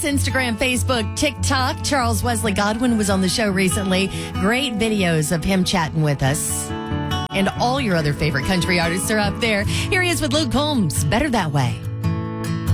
Instagram, Facebook, TikTok. Charles Wesley Godwin was on the show recently. Great videos of him chatting with us. And all your other favorite country artists are up there. Here he is with Luke Combs. Better That Way.